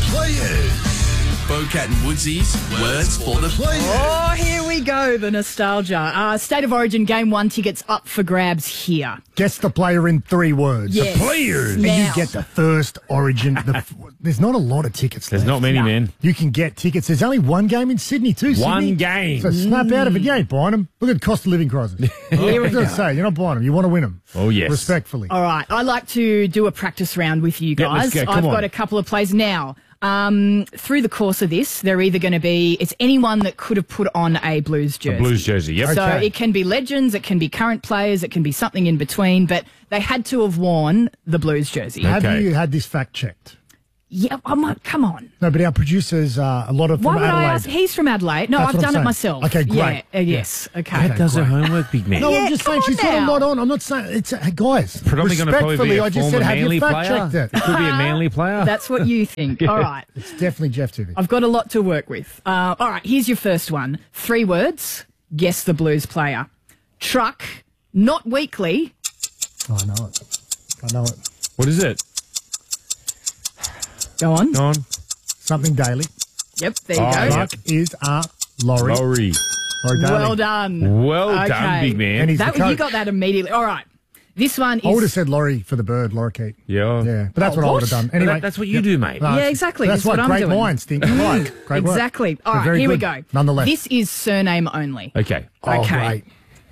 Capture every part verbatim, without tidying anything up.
Players. Bocat and Woodsy's Words for the Players. Oh, here we go, the nostalgia. Uh, State of Origin Game one tickets up for grabs here. Guess the player in three words. Yes. The players. Now. And you get the first Origin. The f- there's not a lot of tickets There's left. not many, No. man. You can get tickets. There's only one game in Sydney, too. One Sydney. game. So snap out of it. You ain't buying them. Look at the cost of living crisis. Here we I was going go. to say, you're not buying them. You want to win them. Oh, yes. Respectfully. All right, I like to do a practice round with you Yeah, guys. let's go. Come I've on. got a couple of plays now. Um, through the course of this, they're either going to be, it's anyone that could have put on a Blues jersey. Blues jersey, yep. So Okay. it can be legends, it can be current players, it can be something in between, but they had to have worn the Blues jersey. Have Okay. you had this fact checked? Yeah, I'm like, come on. No, but our producers, uh, a lot of Why from would Adelaide. I ask? He's from Adelaide. No, That's I've what I'm done it saying. myself. Okay, great. Yeah, uh, yes, okay. That does her great. homework, big man. No, Yeah, I'm just come saying on she's got a now. lot on. I'm not saying it's uh, guys. Predominantly going to probably be respectfully, a I just former said, have Manly you fact player. checked it? It could be a Manly player. That's what you think. All right. It's definitely Jeff Tuvey. I've got a lot to work with. Uh, all right, here's your first one. Three words. Guess the Blues player. Truck, not weekly. Oh, I know it. I know it. What is it? Go on. Go on. Something daily. Yep, there you Oh, go. yeah. Truck is a lorry. Lowry. Or a darling. Well done. Well Okay. done, big man. And he's That, the coach. you got that immediately. All right. This one I would have is. said lorry for the bird, lorikeet. Yeah. Yeah, but that's Oh, what, I what? would have done. But Anyway, that- that's what you do, mate. No, Yeah, it's- exactly. That's That's what what I'm great doing. minds think alike. Great work. Exactly. All They're right, very here we good, go. nonetheless. This is surname only. Okay. Oh, Okay. great.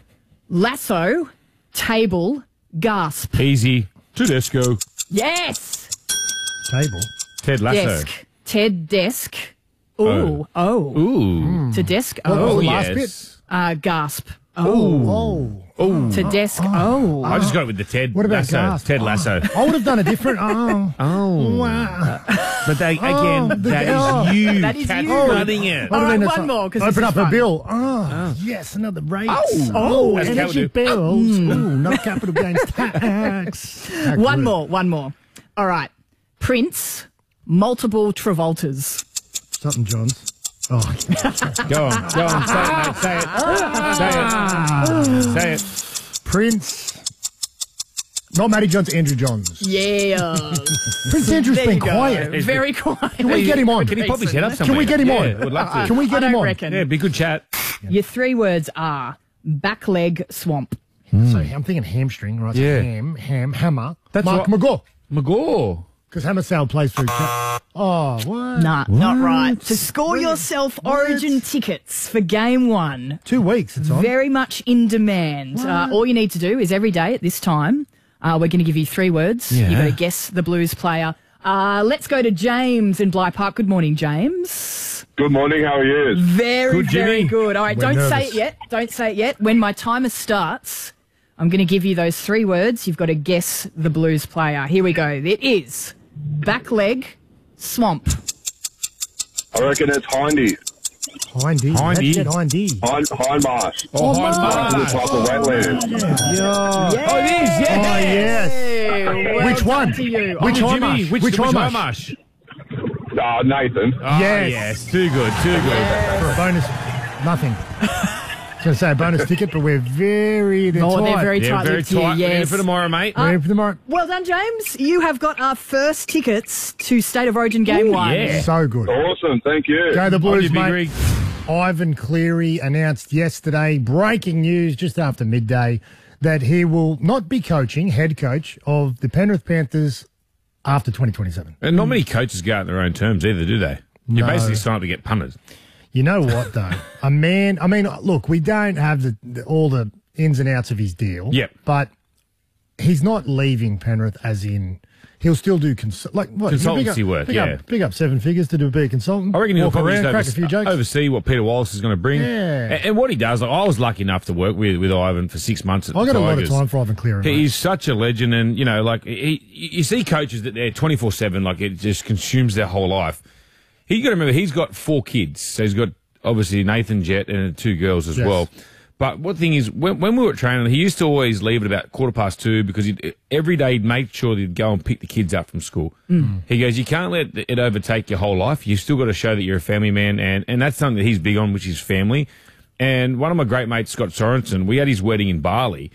Lasso, table, gasp. Easy. Tedesco. Yes. Table. Ted Lasso. Desk. Ted desk. Ooh. Oh. Ooh. To desk. What was Oh. the last yes. Uh, gasp. Oh. Oh. To desk. Oh. I just got it with the Ted What about Lasso. gasp? Ted Lasso. I would have done a different. Oh. Oh. Wow. But they, again, Oh, the- that oh. is you. That is Cat you. running it. All What do right, you mean one it's more, like- 'cause this Open is up fun. a bill. Oh, yes, another race. Oh. oh That's energy capital. bills. Ooh, no capital gains tax. How One good. more. One more. All right. Prince, multiple Travoltas. Something, Johns. Oh, Go on. Go on. Say it, mate. Say it. Say it. Say it. Prince. Not Matty Johns, Andrew Johns. Yeah. Prince Andrew's There been you go. quiet. Very quiet. Can we get him on? Can he pop his head up Can somewhere? we get him yeah, on? Would love to. Can we get I him don't on? reckon. Yeah, be good chat. Your three words are back leg swamp. So I'm thinking hamstring, right? So Yeah. Ham, ham, hammer. That's Mark what- McGaw. McGaw. Because Hammer Sale plays for. Oh, what? Nah, not right. To score yourself Origin tickets for game one, Two weeks it's on. very much in demand. Uh, all you need to do is every day at this time, uh, we're going to give you three words. Yeah. You've got to guess the Blues player. Uh, let's go to James in Bligh Park. Good morning, James. Good morning, how are you? Very, Good, Jimmy. very good. All right, We're don't say nervous. it yet. Don't say it yet. When my timer starts, I'm going to give you those three words. You've got to guess the Blues player. Here we go. It is back leg swamp. I reckon it's Hindy, Hindy. Hindy. That's it, Hindy. Hind, Hindmarsh. Oh, my. The Hindmarsh. type of wetland. Yeah. Yeah. Oh, it is, yes. Oh, yes. Hey, well Which done one? To you. Which Oh, one? Jimmy, Hindmarsh. which, Which which Hindmarsh? Hindmarsh? Uh, Nathan. Oh, Yes. yes. Too good, too good. For a bonus. Nothing. I was going to say a bonus ticket, but we're very they're Oh, tight. they're very Yeah, tight very lipped here, tight. We're in yes. for tomorrow, mate. Ready for tomorrow? Well done, James. You have got our first tickets to State of Origin Game Ooh, One. yeah. So good. Awesome, thank you. Go the On Blues, your big mate. rig. Ivan Cleary announced yesterday, breaking news just after midday, that he will not be coaching, head coach of the Penrith Panthers after twenty twenty-seven. And not many coaches go out on their own terms either, do they? You No. basically sign up to get punted. You know what, though? A man, I mean, look, we don't have the, the all the ins and outs of his deal. Yep. But he's not leaving Penrith as in, he'll still do, cons- like, what? you pick Consultancy up, work, pick yeah. Up, pick up seven figures to do be a consultant. I reckon he'll walk probably around, just crack over- a few jokes. oversee what Peter Wallace is going to bring. Yeah. And, and what he does, like, I was lucky enough to work with, with Ivan for six months at I've the got a lot of Tigers. time for Ivan Cleary. mate. He's such a legend, and you know, like he, you see coaches that they're twenty four seven, like it just consumes their whole life. He got to remember he's got four kids, so he's got obviously Nathan, Jet, and two girls as Yes. well. But what thing is, when, when we were training, he used to always leave at about quarter past two because he'd, every day he'd make sure that he'd go and pick the kids up from school. Mm. He goes, you can't let it overtake your whole life. You've still got to show that you're a family man, and, and that's something that he's big on, which is family. And one of my great mates, Scott Sorensen, we had his wedding in Bali.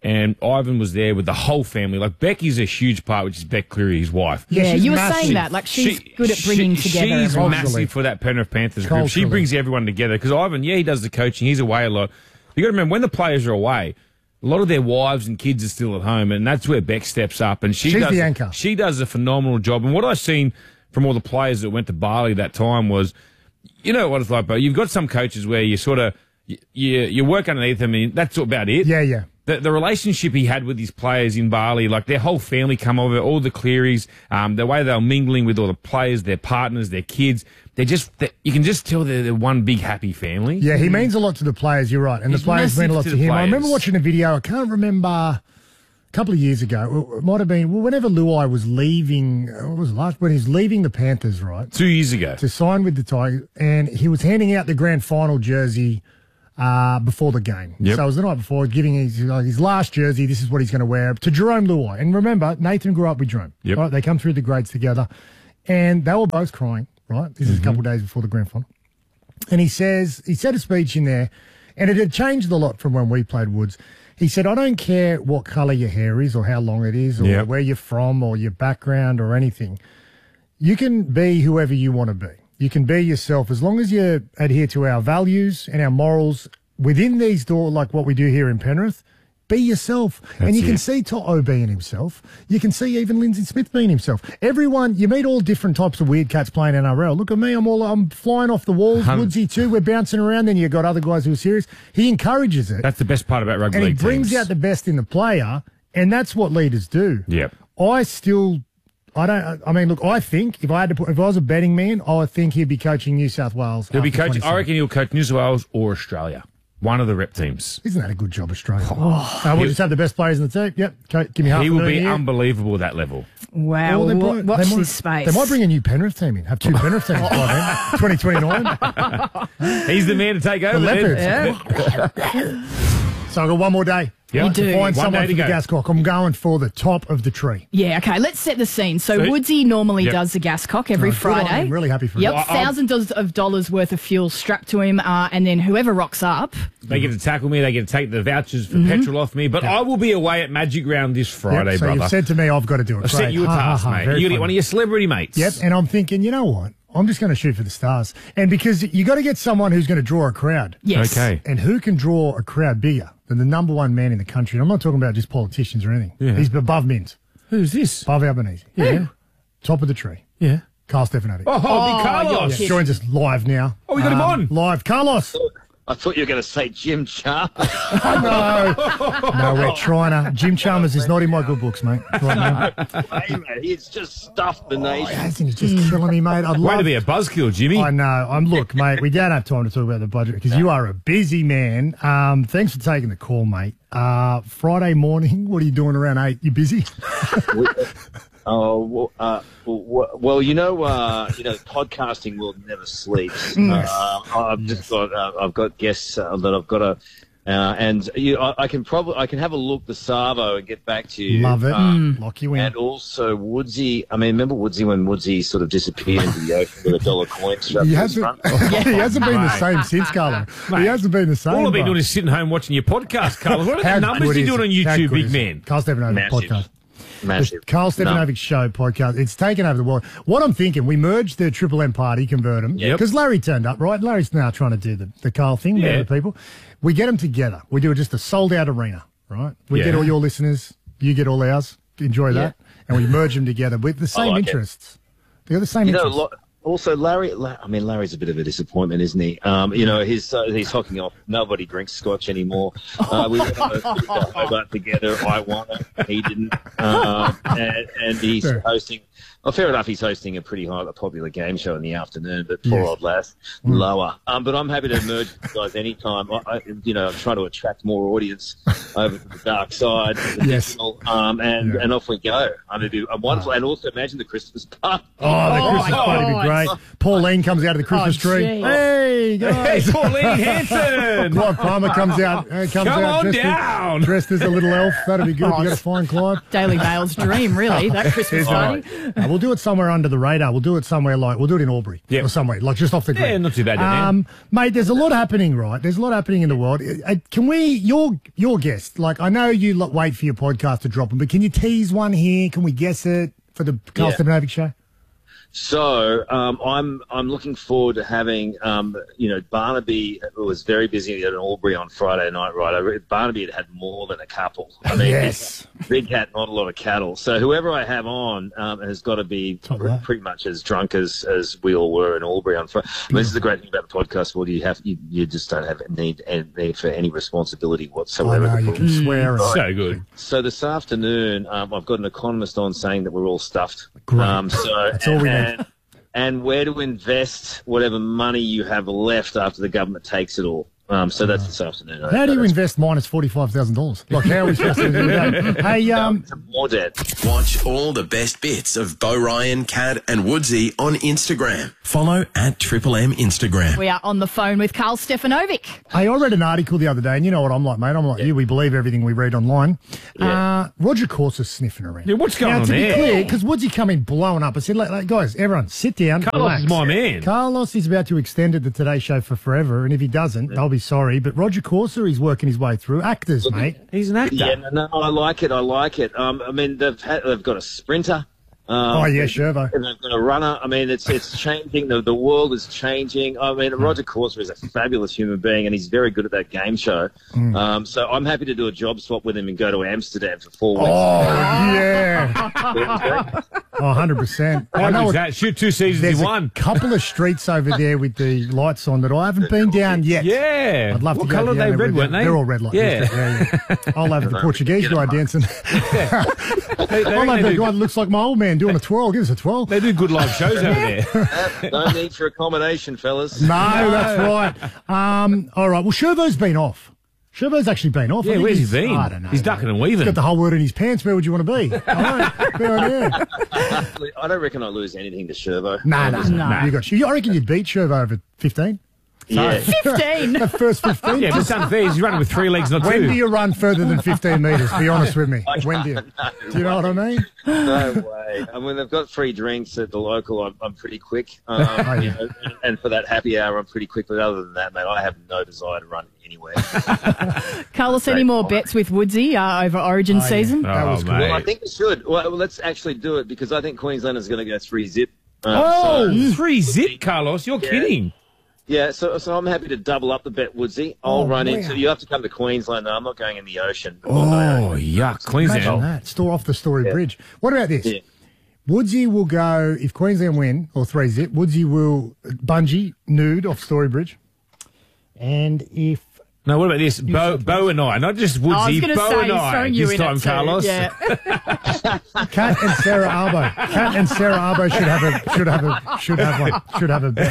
and Ivan was there with the whole family. Like, Becky's a huge part, which is Beck Cleary, his wife. Yeah, she's you were massive. saying that. Like, she's She- good at bringing she- together. She's everyone. massive for that Penrith Panthers group. She Culturally. brings everyone together. Because Ivan, yeah, he does the coaching. He's away a lot. You got to remember, when the players are away, a lot of their wives and kids are still at home, and that's where Beck steps up. And she She's does the anchor. She does a phenomenal job. And what I've seen from all the players that went to Bali that time was, you know what it's like, but you've got some coaches where you sort of you you, you work underneath them, and that's about it. Yeah, yeah. The, the relationship he had with his players in Bali, like their whole family come over, all the Clearys, um, the way they were mingling with all the players, their partners, their kids, they're just, they, you can just tell they're, they're one big happy family. Yeah, he means a lot to the players, you're right. And He's the players mean a massive lot to to, the him. I remember players. watching a video, I can't remember, a couple of years ago, it might have been, well, whenever Luai was leaving, uh, what was it last, when he was leaving the Panthers, right, Two years ago. to sign with the Tigers, and he was handing out the grand final jersey uh, before the game. Yep. So it was the night before, giving his, like, his last jersey, this is what he's going to wear, to Jerome Luai. And remember, Nathan grew up with Jerome. Yep. Right? They come through the grades together, and they were both crying, right? This is Mm-hmm. a couple of days before the grand final. And he says, he said a speech in there, and it had changed a lot from when we played Woods. He said, I don't care what colour your hair is or how long it is or Yep. where you're from or your background or anything. You can be whoever you want to be. You can be yourself as long as you adhere to our values and our morals within these doors, like what we do here in Penrith. Be yourself. and you can it. see Toto being himself. You can see even Lindsay Smith being himself. Everyone, you meet all different types of weird cats playing N R L. Look at me, I'm all, I'm flying off the walls. Hun- Woodsy too, we're bouncing around. Then you've got other guys who are serious. He encourages it. That's the best part about rugby and he league brings teams. out the best in the player. And that's what leaders do. Yep. I still, I don't, I mean, look, I think if I had to put, if I was a betting man, I would think he'd be coaching New South Wales. He'll be after coaching, I twenty-seven. reckon he'll coach New South Wales or Australia. One of the rep teams. Isn't that a good job, Australia? Oh, uh, we'll he- just have the best players in the team. Yep. co- Give me half He a will million be a year. unbelievable at that level. Wow. Well, they wa- might- watch they might- this space. They might bring a new Penrith team in. Have two Penrith teams by then. twenty twenty-nine. He's the man to take over. Leopards. then. So I've got one more day. Yeah. You do. To find One someone day for to the go. gas cock. I'm going for the top of the tree. Yeah, okay, let's set the scene. So, So- Woodsy normally Yep. does the gas cock every Oh, good on Friday. him. Really happy for Yep, him. I- I'll- thousands of dollars worth of fuel strapped to him, uh, and then whoever rocks up, They get to tackle me. They get to take the vouchers for Mm-hmm. petrol off me. But I will be away at Magic Round this Friday, Yep, so brother. you've said to me, I've got to do it. I've set Great. you a Ha, ha, task, ha. mate. Very You're going to get funny. one of your celebrity mates. Yep, and I'm thinking, you know what? I'm just going to shoot for the stars. And because you got to get someone who's going to draw a crowd. yes. Okay. And who can draw a crowd bigger than the number one man in the country? And I'm not talking about just politicians or anything. Yeah. He's above Mins, Who's this? above Albanese. Yeah. Top of the tree. Yeah. Carl Stefanovic. Oh, Oh, big Carlos. you're- Joins us live now. Oh, we got him on. Live. Carlos. I thought you were going to say Jim Chalmers. Oh, no. No, we're trying to. Jim Chalmers is not in my good books, mate. Right now. Hey, mate, he's just stuffed the Oh, nation. hasn't he just killing me, mate? I'd Way love to be a buzzkill, Jimmy. I know. I'm look, mate. We don't have time to talk about the budget because you are a busy man. Um, thanks for taking the call, mate. Uh, Friday morning. What are you doing around eight? You busy? Oh, well, uh, well, well, you know, uh, you know, podcasting will never sleeps. Uh, I've just got, uh, I've got guests uh, that I've got to, uh, and you, I, I can probably, I can have a look the Savo and get back to you. Love it. Um, Lock you in. And also Woodsy. I mean, remember Woodsy when Woodsy sort of disappeared into the ocean with a dollar coin strapped He to his hasn't. front? he hasn't been the Mate. same since, Carlo. He Mate. hasn't been the same. All I've been bro. doing is sitting home watching your podcast, Carlos. What are How the numbers good you is doing on it? How YouTube, good big is it? man? Carl Stefanovic Massive. podcast. Massive. Carl No. Stefanovic show podcast. It's taken over the world. What I'm thinking, we merged the Triple M party, convert them. Yep. Because Larry turned up, right? Larry's now trying to do the, the Carl thing, Yeah. yeah. the people. We get them together. We do just a sold out arena, right? We Yeah. get all your listeners. You get all ours. Enjoy that. And we merge them together with the same like it. interests. They got the same You know, interests. lo- also Larry. La- I mean, Larry's a bit of a disappointment, isn't he? Um, you know, he's uh, he's hocking off. Nobody drinks scotch anymore. Uh, we went on a trip to Hobart together. I won it. He didn't. Um, and, and he's Fair. hosting. Well, fair enough. He's hosting a pretty highly popular game show in the afternoon, but poor Yes. old lass, lower. Um, but I'm happy to merge with you guys anytime. I, I, you know, I'm trying to attract more audience over to the dark side, the Yes. digital, um, and Yeah. and off we go. I mean, it'd be a wonderful, and also imagine the Christmas party. Oh, the Oh, Christmas my party would be God. great. Pauline comes out of the Christmas Oh, tree. gee. Hey, guys. Hey, Pauline Hanson. Clive Palmer comes out. Uh, comes Come out on dressed down. As, dressed as a little elf. That'd be good. Oh, You got to find Clive. Daily Mail's dream, really, that Christmas All party. right. Uh, we'll do it somewhere under the radar. We'll do it somewhere like, we'll do it in Aubrey. Yep. Or somewhere, like just off the grid. Yeah, not too bad down there. Um, mate, there's a lot happening, right? There's a lot happening in the world. Uh, can we, your your guest, like, I know you lo- wait for your podcast to drop them, but can you tease one here? Can we guess it for the Carl Yeah. Stefanovic show? So um, I'm I'm looking forward to having um, you know Barnaby was very busy at an Albury on Friday night, right? I read Barnaby had had more than a couple. I mean, Yes. big, big cat, not a lot of cattle. So whoever I have on um, has got to be Top pr- right. pretty much as drunk as, as we all were in Albury on Friday. I mean, this is the great thing about the podcast. Well, you have you, you just don't have need, need for any responsibility I whatsoever. know, you can swear. and- So good. So this afternoon, um, I've got an economist on saying that we're all stuffed. Great. Um, so That's all we need. and, and where to invest whatever money you have left after the government takes it all. Um, so that's this afternoon. How do you That's- invest minus forty-five thousand dollars? Like, how are we supposed to do that? Hey, um, More debt. Watch all the best bits of Bo Ryan, Cat, and Woodsy on Instagram. Follow at Triple M Instagram. We are on the phone with Carl Stefanovic. hey, I read an article the other day, and you know what I'm like, mate. I'm like you. We believe everything we read online. Uh, Roger Corser's sniffing around. Yeah, what's going now, on to there? be clear, because Woodsy come in blowing up. I said, like, like, guys, everyone, sit down. Carlos relax. is my man. Carlos is about to extend it the Today Show for forever, and if he doesn't, they'll be sorry. But Roger Corser, he's working his way through. Actors, mate. He's an actor. Yeah, no, no, I like it. I like it. Um, I mean, they've had, they've got a sprinter. Um, Oh, yeah, Shervo. And they've got a runner. I mean, it's it's changing. The, the world is changing. I mean, Roger Corser is a fabulous human being, and he's very good at that game show. Hmm. Um, so I'm happy to do a job swap with him and go to Amsterdam for four weeks. Oh, yeah. Oh, one hundred percent. I How know good's it- that? Shoot two seasons there's in a one. couple of streets over there with the lights on that I haven't been down yet. Yeah. I'd love what to go colour down are they? there Red, with weren't them. they? They're all red light Yeah. district. Yeah, yeah. I'll have the Portuguese guy dancing. They, they, I'll have they the do, guy that looks like my old man doing a twirl. Give us a twirl. they do good live shows over there. No need for accommodation, fellas. No, that's right. Um, all right. Well, Shervo's been off. Shervo's actually been off. I Yeah, think where's he he's- been? I don't know. He's ducking and weaving. He's got the whole word in his pants. Where would you want to be? All right. Be on air. I don't reckon I lose anything to Shervo. No, no, No. no. You got. I reckon you'd beat Shervo over fifteen. Yeah. fifteen. The first fifteen. Yeah, but it's unfair. He's running with three legs, not When two. do you run further than fifteen metres? Be honest with me. When do you? Do you know what I mean? No way. I mean, they've got free drinks at the local. I'm, I'm pretty quick. Um, yeah. you know, and, and for that happy hour, I'm pretty quick. But other than that, mate, I have no desire to run anywhere. Carlos, any more bets with Woodsy uh, over Origin Oh, yeah. season? That Oh, was cool. mate. Well, I think we should. Well, let's actually do it because I think Queensland is going to go three zip. Um, Oh, so- three zip, Carlos. You're Yeah. kidding. yeah. So, so I'm happy to double up the bet, Woodsy. I'll Oh, run wow. into. You have to come to Queensland. though. I'm not going in the ocean. Oh, yuck. Imagine Queensland. that. Store off the Story Bridge. What about this? Yeah. Woodsy will go, if Queensland win, or three zip, Woodsy will bungee nude off Story Bridge. And if. No, what about this? Bo, Bo and I, not just I was Woodsy, going to Bo say, and he's I. throwing you This in time, it too. Carlos. Yeah. Kat and Sarah Arbo. Kat and Sarah Arbo should have a should have a should have one. Should have a bet.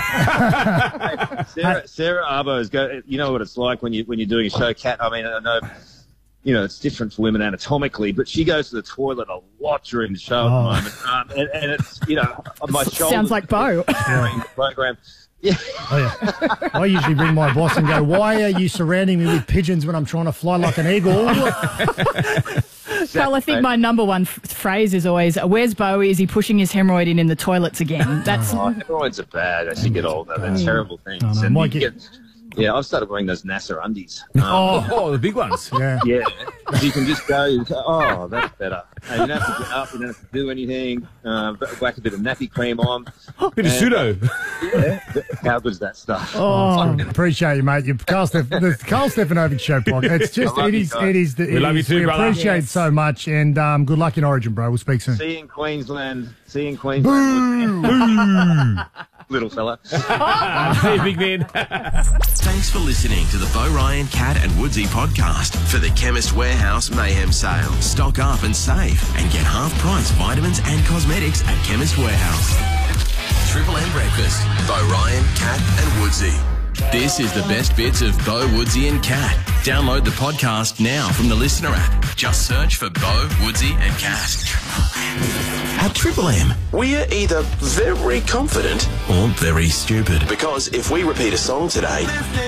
Sarah, Sarah Arbo's go. You know what it's like when you when you're doing a show, Cat. I mean, I know, you know, it's different for women anatomically, but she goes to the toilet a lot during the show Oh. at the moment, um, and, and it's you know my shoulders. Sounds like Bo. during the program. Yeah, Oh yeah. I usually ring my boss and go, "Why are you surrounding me with pigeons when I'm trying to fly like an eagle?" Carl, I think my number one f- phrase is always, where's Bo? Is he pushing his hemorrhoid in in the toilets again? That's oh, hemorrhoids are bad as you get older. They're terrible things. Oh, no, And Mike, you it- get- yeah, I've started wearing those NASA undies. Um, Oh, oh, the big ones. Yeah. Yeah, you can just go, you go, oh, that's better. And you don't have to get up, you don't have to do anything, uh, whack a bit of nappy cream on. Bit of pseudo. Yeah, how good's that stuff? Oh, appreciate you, mate. You Carl, Steph- the Carl Stefanovic show podcast. It's just I love it you is guys. it is the, We it love you is- too, we brother. appreciate it Yes. so much, and um, good luck in Origin, bro. We'll speak soon. See you in Queensland. See you in Queensland. Little fella. Hey, big man. Thanks for listening to the Bo Ryan, Cat and Woodsy podcast for the Chemist Warehouse Mayhem Sale. Stock up and save and get half price vitamins and cosmetics at Chemist Warehouse. Triple M Breakfast, Bo Ryan, Cat and Woodsy. This is the best bits of Bo, Woodsy and Cat. Download the podcast now from the Listener app. Just search for Bo, Woodsy and Cat. At Triple M, we're either very confident or very stupid. Because if we repeat a song today,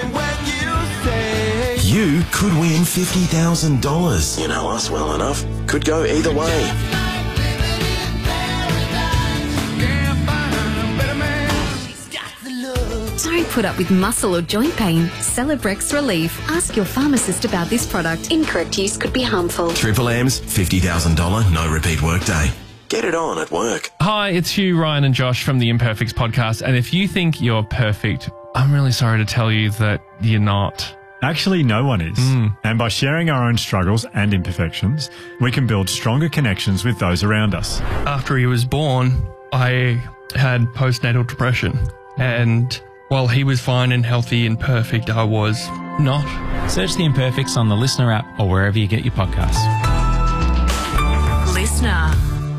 you could win fifty thousand dollars. You know us well enough. Could go either way. Don't put up with muscle or joint pain. Celebrex Relief. Ask your pharmacist about this product. Incorrect use could be harmful. Triple M's fifty thousand dollars no repeat workday. Get it on at work. Hi, it's Hugh, Ryan and Josh from the Imperfects podcast. And if you think you're perfect, I'm really sorry to tell you that you're not. Actually, no one is. Mm. And by sharing our own struggles and imperfections, we can build stronger connections with those around us. After he was born, I had postnatal depression. And while he was fine and healthy and perfect, I was not. Search The Imperfects on the Listener app or wherever you get your podcasts. Listener.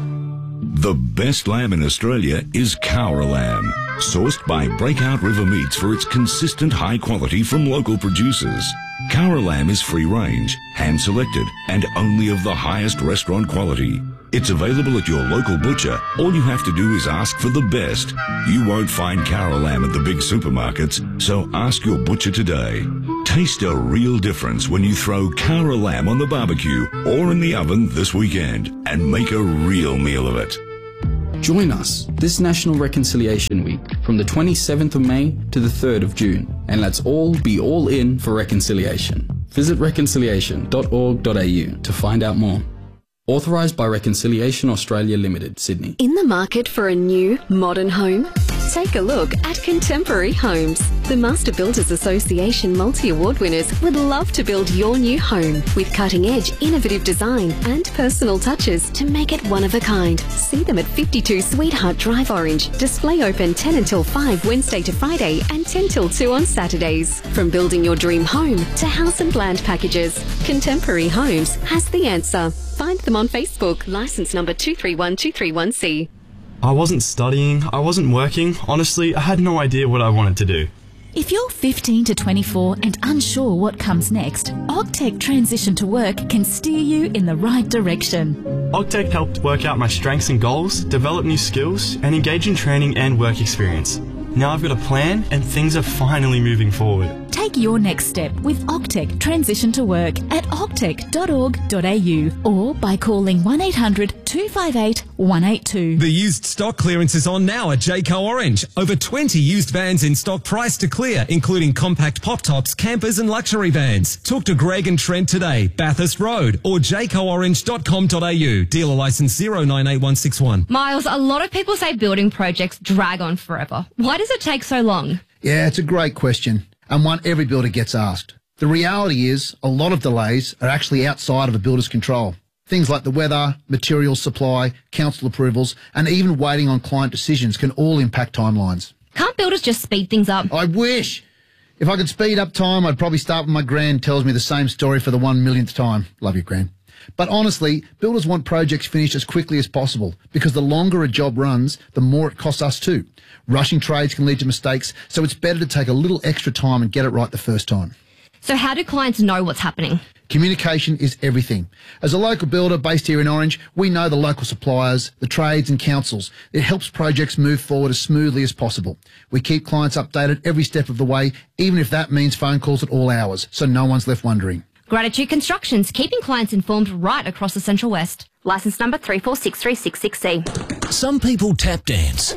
The best lamb in Australia is Cowra lamb, sourced by Breakout River Meats for its consistent high quality from local producers. Cowra lamb is free range, hand selected, and only of the highest restaurant quality. It's available at your local butcher. All you have to do is ask for the best. You won't find Cowra lamb at the big supermarkets, so ask your butcher today. Taste a real difference when you throw Cowra lamb on the barbecue or in the oven this weekend and make a real meal of it. Join us this National Reconciliation Week from the twenty-seventh of May to the third of June, and let's all be all in for reconciliation. Visit reconciliation dot org dot a u to find out more. Authorised by Reconciliation Australia Limited, Sydney. In the market for a new, modern home? Take a look at Contemporary Homes. The Master Builders Association multi-award winners would love to build your new home with cutting-edge, innovative design and personal touches to make it one of a kind. See them at fifty-two Sweetheart Drive, Orange. Display open ten until five Wednesday to Friday and ten till two on Saturdays. From building your dream home to house and land packages, Contemporary Homes has the answer. Find them on Facebook. Licence number two three one two three one C. I wasn't studying, I wasn't working. Honestly, I had no idea what I wanted to do. If you're fifteen to twenty-four and unsure what comes next, Ogtech Transition to Work can steer you in the right direction. Ogtech helped work out my strengths and goals, develop new skills, and engage in training and work experience. Now I've got a plan and things are finally moving forward. Take your next step with Ogtech Transition to Work at ogtech dot org dot a u or by calling one eight hundred two five eight one eight two. The used stock clearance is on now at Jayco Orange. Over twenty used vans in stock priced to clear, including compact pop-tops, campers and luxury vans. Talk to Greg and Trent today, Bathurst Road, or jayco orange dot com dot a u. Dealer licence zero nine eight one six one. Miles, a lot of people say building projects drag on forever. Why does it take so long? Yeah, it's a great question, and one every builder gets asked. The reality is a lot of delays are actually outside of a builder's control. Things like the weather, material supply, council approvals, and even waiting on client decisions can all impact timelines. Can't builders just speed things up? I wish. If I could speed up time, I'd probably start when my gran tells me the same story for the one millionth time. Love you, Gran. But honestly, builders want projects finished as quickly as possible because the longer a job runs, the more it costs us too. Rushing trades can lead to mistakes, so it's better to take a little extra time and get it right the first time. So how do clients know what's happening? Communication is everything. As a local builder based here in Orange, we know the local suppliers, the trades and councils. It helps projects move forward as smoothly as possible. We keep clients updated every step of the way, even if that means phone calls at all hours, so no one's left wondering. Gratitude Constructions, keeping clients informed right across the Central West. Licence number three four six three six six C. Some people tap dance.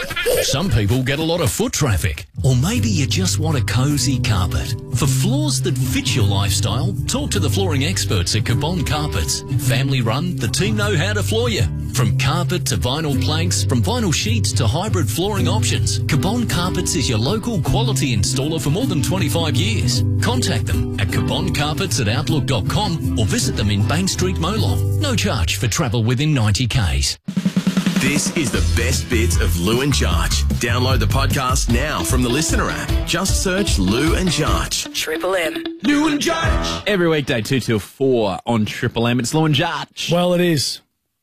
Some people get a lot of foot traffic. Or maybe you just want a cosy carpet. For floors that fit your lifestyle, talk to the flooring experts at Cabon Carpets. Family run, the team know how to floor you. From carpet to vinyl planks, from vinyl sheets to hybrid flooring options, Cabon Carpets is your local quality installer for more than twenty-five years. Contact them at cabon carpets at outlook dot com or visit them in Bain Street, Molong. No charge for travel within ninety kays. This is the best bits of Lou and Jarch. Download the podcast now from the Listener app. Just search Lou and Jarch. Triple M. Lou and Jarch. Every weekday, two till four on Triple M. It's Lou and Jarch. Well, it is.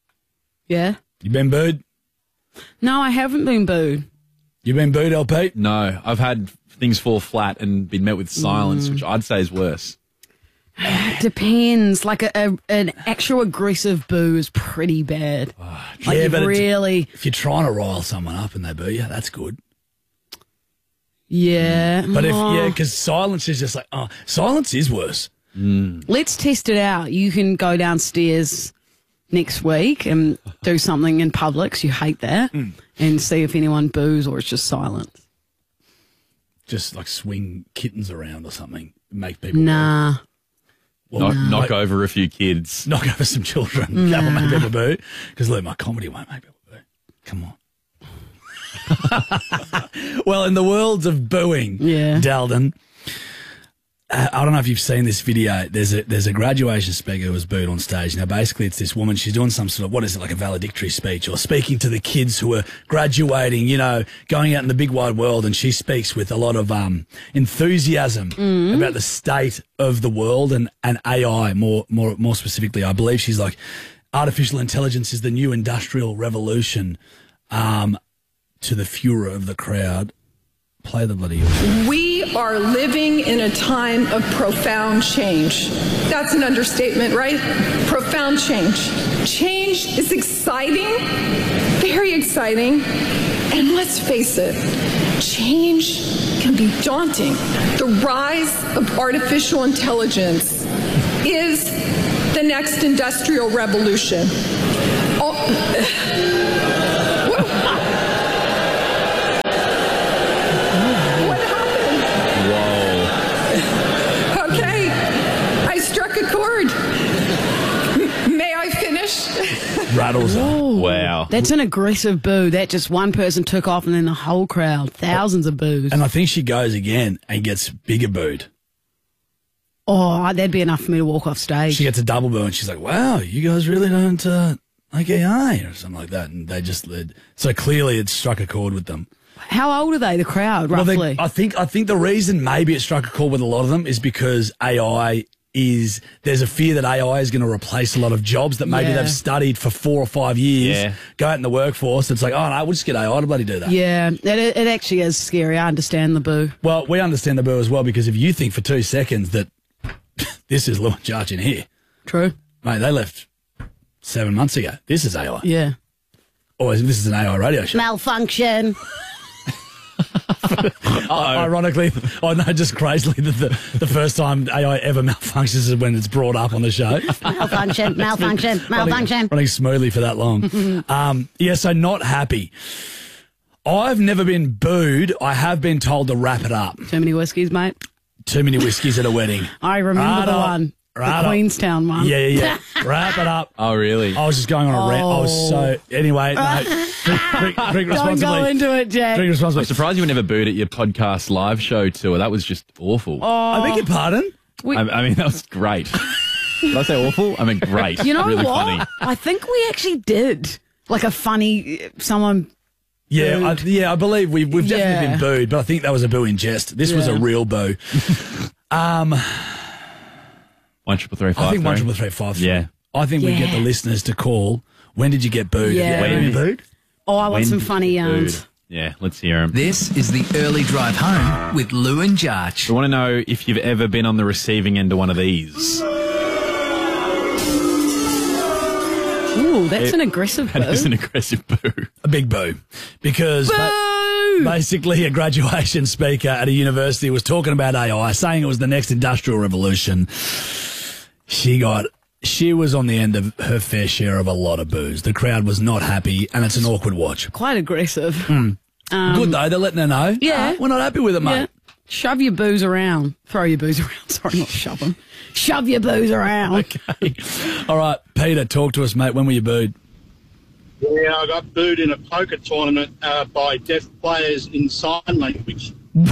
Yeah? You been booed? No, I haven't been booed. You been booed, L P? No, I've had things fall flat and been met with silence, mm. which I'd say is worse. Depends. Like a, a an actual aggressive boo is pretty bad. Like yeah, you've but it's- really, if you're trying to rile someone up and they boo you, that's good. yeah. But if Oh. yeah, because silence is just like oh, silence is worse. Let's test it out. You can go downstairs next week and do something in Publix. You hate that, Mm. and see if anyone boos or it's just silence. Just like swing kittens around or something, make people Nah. Well, knock, knock like- over a few kids. knock over some children. That will make people boo. Because look, my comedy won't make people boo. Come on. Well, in the worlds of booing, Yeah. Dalden, uh, I don't know if you've seen this video. There's a there's a graduation speaker who was booed on stage. Now, basically, it's this woman. She's doing some sort of, what is it, like a valedictory speech or speaking to the kids who are graduating, you know, going out in the big wide world. And she speaks with a lot of um, enthusiasm about the state of the world and, and A I more, more, more specifically. I believe she's like, artificial intelligence is the new industrial revolution. Um, to the furor of the crowd. Play the bloody. We are living in a time of profound change. That's an understatement, right? Profound change. Change is exciting, very exciting, and let's face it, change can be daunting. The rise of artificial intelligence is the next industrial revolution. Oh, okay, I struck a chord. M- May I finish? Rattles her. Wow. That's an aggressive boo. That just one person took off and then the whole crowd, thousands of boos. And I think she goes again and gets bigger booed. Oh, that'd be enough for me to walk off stage. She gets a double boo and she's like, wow, you guys really don't uh, like A I or something like that. And they just led. So clearly it struck a chord with them. How old are they, the crowd, Well, roughly? they, I think I think the reason maybe it struck a chord with a lot of them is because A I is there's a fear that A I is going to replace a lot of jobs that maybe Yeah. they've studied for four or five years. Yeah. Go out in the workforce. It's like, oh no, we'll just get A I to bloody do that. yeah, it, it actually is scary. I understand the boo. Well, we understand the boo as well because if you think for two seconds that this is Lewin Jarch in here, True. mate, they left seven months ago. This is A I. Yeah. Or this is an A I radio show. Malfunction. Ironically, I know just crazily that the, the first time A I ever malfunctions is when it's brought up on the show. Malfunction, malfunction, malfunction. Running, running smoothly for that long. um, yeah, so not happy. I've never been booed. I have been told to wrap it up. Too many whiskies, mate. Too many whiskies at a wedding. I remember Right the up, one. right the up. Queenstown one. Yeah, yeah, yeah. Wrap it up. Oh, really? I was just going on a rant. I was so... Anyway, no. Drink, drink, drink Don't responsibly. go into it, Jack. Drink responsibly. I'm surprised you were never booed at your podcast live show tour. That was just awful. Oh, I beg your pardon? we- I, I mean, that was great. Did I say awful? I mean, great. You know really what? funny. I think we actually did. Like a funny, someone... Yeah, I, yeah, I believe we've, we've definitely Yeah. been booed, but I think that was a boo in jest. This was a Yeah. real boo. um, One triple three five. I think one three. triple three five. Yeah. I think we get the Yeah. listeners to call. When did you get booed? Yeah. Have you ever been booed? Oh, I want When some did you funny get booed? yarns. Yeah, let's hear them. This is the early drive home with Lou and Jarch. We want to know if you've ever been on the receiving end of one of these. Ooh, that's It- an aggressive boo. That is an aggressive boo. A big boo. Because ba- basically a graduation speaker at a university was talking about A I, saying it was the next industrial revolution. She got... She was on the end of her fair share of a lot of boos. The crowd was not happy, and it's an awkward watch. Quite aggressive. Mm. Um, Good, though. They're letting her know. Yeah. Uh, we're not happy with it, mate. Yeah. Shove your booze around. Throw your booze around. Sorry, not shove them. Shove your booze around. Okay. All right, Peter, talk to us, mate. When were you booed? Yeah, I got booed in a poker tournament uh, by deaf players in sign language.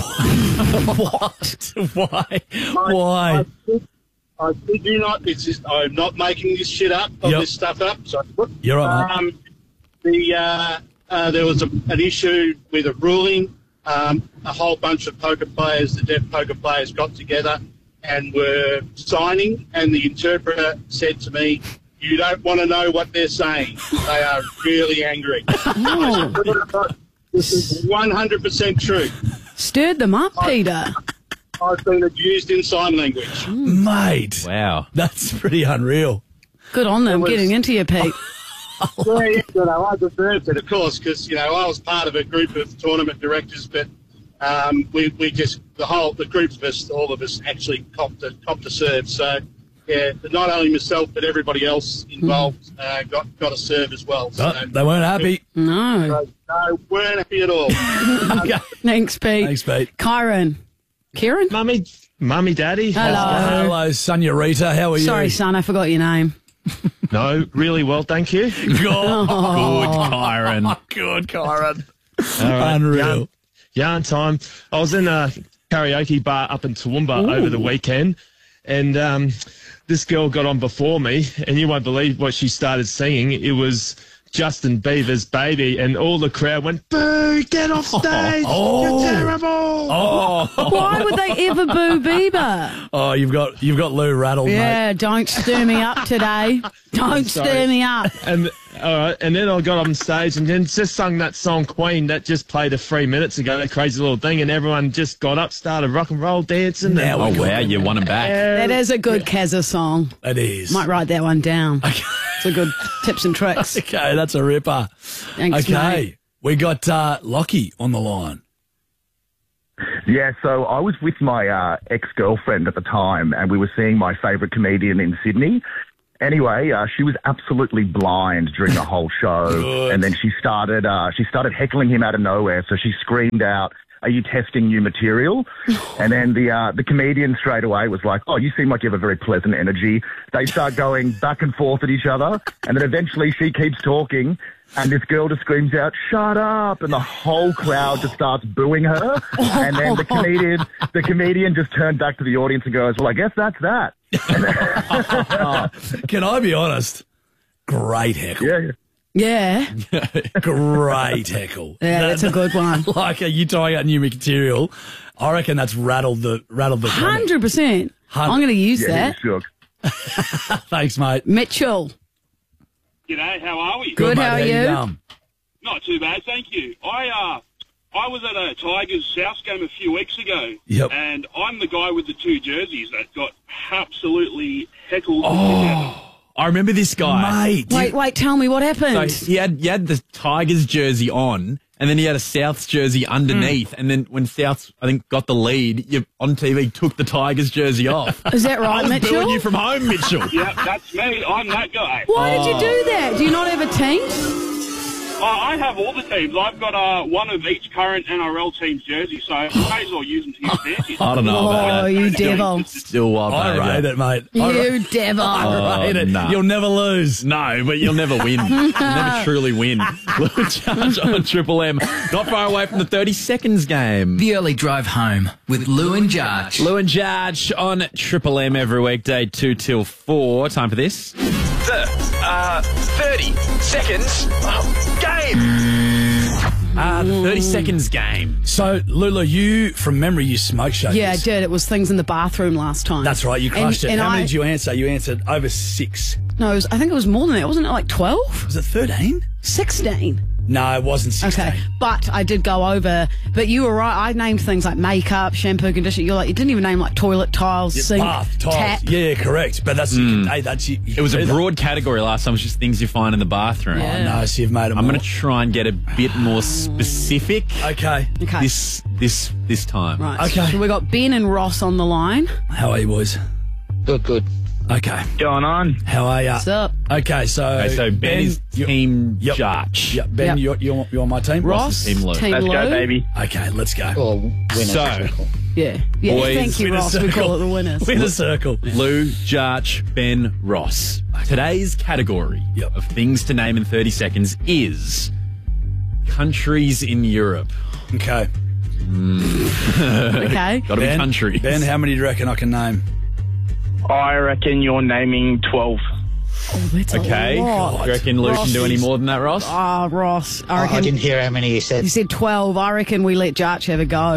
What? Why? Why? I, kid- I kid you not. It's just, I'm not making this shit up, or Yep. this stuff up. So, You're right, mate. um, the uh, uh, there was a, an issue with a ruling. Um, a whole bunch of poker players, the deaf poker players, got together and were signing, and the interpreter said to me, "You don't want to know what they're saying. They are really angry." Oh. This is one hundred percent true. Stirred them up, Peter. I've been abused in sign language. Mate. Wow. That's pretty unreal. Good on them was- getting into you, Pete. Yeah, yeah, you know, I deserved it, of course, because, you know, I was part of a group of tournament directors, but um, we, we just, the whole, the group of us, all of us actually copped a, copped a serve. So, yeah, not only myself, but everybody else involved uh, got, got a serve as well. So, Oh, they weren't happy. No. no, weren't happy at all. Okay. Thanks, Pete. Thanks, Pete. Kyron. Kieran? Mummy, Mummy, Daddy. Hello. Hello, Sonia Rita. How are you? Sorry, son, I forgot your name. No, really well, thank you. Good, Oh. Good, Kyron. Good, Kyron. All right, Unreal. Yarn, yarn time. I was in a karaoke bar up in Toowoomba Ooh. over the weekend, and um, this girl got on before me, and you won't believe what she started singing. It was Justin Bieber's Baby, and all the crowd went, boo, get off stage, Oh. you're terrible. Oh. Why would they ever boo Bieber? Oh, you've got you've got Lou rattled, Yeah, mate. don't stir me up today. Don't Sorry. stir me up. And all right, and then I got on stage and then just sung that song Queen that just played a three minutes ago, that crazy little thing, and everyone just got up, started rock and roll dancing. Now Oh, and, we wow, you won him back. That is a good Kazza song. It is. Might write that one down. It's a good tips and tricks. Okay, that's a ripper. Thanks, okay, mate. we got uh, Lockie on the line. Yeah, so I was with my uh, ex-girlfriend at the time, and we were seeing my favourite comedian in Sydney. Anyway, uh, she was absolutely blind during the whole show, Good. and then she started uh, she started heckling him out of nowhere. So she screamed out, "Are you testing new material?" And then the uh, the comedian straight away was like, "Oh, you seem like you have a very pleasant energy." They start going back and forth at each other, and then eventually she keeps talking, and this girl just screams out, "Shut up!" And the whole crowd just starts booing her. And then the comedian the comedian just turned back to the audience and goes, "Well, I guess that's that." Can I be honest? Great heckle. Yeah. Yeah. Great heckle. Yeah, that's a good one. Like, are you trying out new material? I reckon that's rattled the rattled the. comic. Hundred percent. I'm going to use Yeah, that. he was shook. Thanks, mate. Mitchell. G'day, how are we? Good, mate. how are you? going? Not too bad, thank you. I uh, I was at a Tigers South game a few weeks ago, Yep. and I'm the guy with the two jerseys that got absolutely heckled. Oh, I remember this guy. Mate. Wait, wait, tell me what happened. So he had, he had the Tigers jersey on, and then he had a Souths jersey underneath. And then when Souths, I think, got the lead, you on T V took the Tigers jersey off. Is that right, I was Mitchell? booing you from home, Mitchell. Yeah, that's me. I'm that guy. Why did you do that? Do you not have a team? Uh, I have all the teams. I've got uh, one of each current N R L team's jersey, so I may as well use them to use their I don't know about Oh, that. you Still- devil. Still wild I behaviour. rate it, mate. I You ra- devil. I rate it. nah. You'll never lose. No, but you'll never win. You'll never truly win. Little Charge on Triple M. Not far away from the thirty seconds game. The early drive home with Lou and Jarge. Lou and Jarge on Triple M every weekday, two till four. Time for this. The uh, thirty seconds game. Uh, the thirty seconds game. So, Lulu, you, from memory, you smoke shakers. Yeah, I did. It was things in the bathroom last time. That's right, you crushed And- it. and How I- many did you answer? You answered over six. No, it was, I think it was more than that. Wasn't it like twelve? Was it thirteen? sixteen. No, it wasn't sixteen. Okay, but I did go over. But you were right. I named things like makeup, shampoo, conditioner. You're like, you didn't even name like toilet tiles, sink, Bath, tiles. tap. Yeah, correct. But that's, Mm. hey, that's you. It was a broad category last time. It was just things you find in the bathroom. Oh, no, so you've made them I'm more. going to try and get a bit more specific. Okay. Okay. This this this time. Right. Okay. So we got Ben and Ross on the line. How are you, boys? Good, good. Okay. Going on? How are you? What's up? Okay, so Okay, so Ben, is you- team Yep. Jarge. Yeah, Ben, Yep. you're, you're, you're on my team. Ross, Team Lou. Team Let's Lou. go, baby. Okay, let's go. Oh, winners. So, Yeah. Yeah. Boys, Thank you, win a Ross. We circle. call it the winners. Win a circle. Lou, Jarge, Ben, Ross. Today's category Yep. of things to name in thirty seconds is countries in Europe. Okay. Okay. Got to be Ben, countries. Ben, how many do you reckon I can name? I reckon you're naming twelve. Oh, that's Okay. a lot. Do you reckon Lou Ross can do any is- more than that, Ross? Ah, Ross. I Oh, reckon. I didn't hear how many you said. You said twelve. I reckon we let Jarch have a go.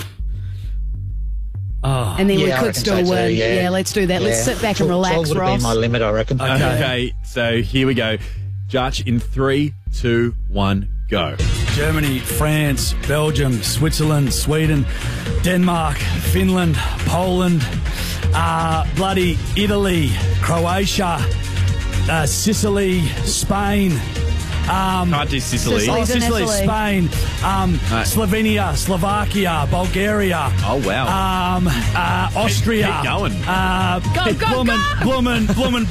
Oh. And then Yeah, I we could reckon still so too, win. yeah. let's do that. Let's Yeah. sit back and relax, twelve would have Ross. been my limit, I reckon. Okay. Okay, so here we go. Jarge in three, two, one, go. Germany, France, Belgium, Switzerland, Sweden, Denmark, Finland, Poland, uh, bloody Italy, Croatia, uh, Sicily, Spain. Um, Can't do Sicily. Oh, Sicily's in Sicily, Italy. Spain, um, Right. Slovenia, Slovakia, Bulgaria. Oh, wow. Um, uh, Austria. Keep going. Uh, Go, go, Bloomin, go! Bloomin, Bloomin.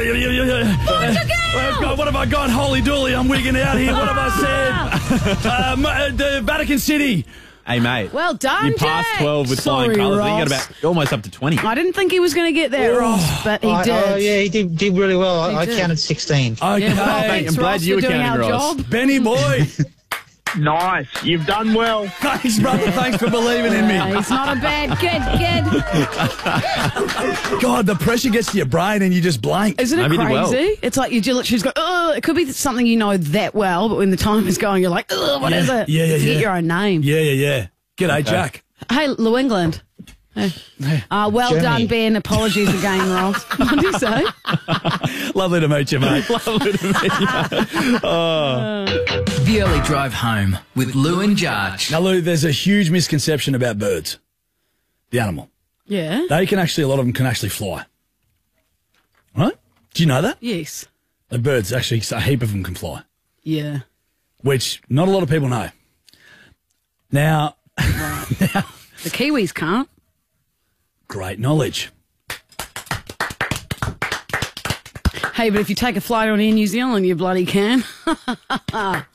Uh, what have I got? Holy dooly, I'm wigging out here. What have I said? um, uh, the Vatican City. Hey, mate. Well done, You passed Jack. twelve with flying Sorry, colours. I think you got Ross. about almost up to twenty. I didn't think he was going to get there, Ross, but he I- did. Oh, yeah, he did, did really well. I, He I did. counted sixteen. Okay. Yeah, well, thanks, I'm glad Ross, you for were doing counting, our Ross. job. Benny boy. Nice. You've done well. Thanks, brother. Thanks for believing in me. Yeah, he's not a bad kid, kid. God, the pressure gets to your brain and you just blank. Isn't it Maybe he did crazy? well. It's like you just literally go, oh, it could be something you know that well, but when the time is going, you're like, oh, what yeah. is it? Yeah, yeah, Forget yeah. your own name. Yeah, yeah, yeah. G'day, Okay. Jack. Hey, New England. Hey. Uh, well Germany. done, Ben. Apologies again, Ross. What did he say? Lovely to meet you, mate. Lovely to meet you. Oh. The Early Drive Home with Lou and Jarge. Now, Lou, there's a huge misconception about birds. The animal. Yeah. They can actually, a lot of them can actually fly. Right? Do you know that? Yes. The birds, actually, a heap of them can fly, Yeah. which not a lot of people know. Now, The Kiwis can't. great knowledge. Hey, but if you take a flight on Air New Zealand, you bloody can.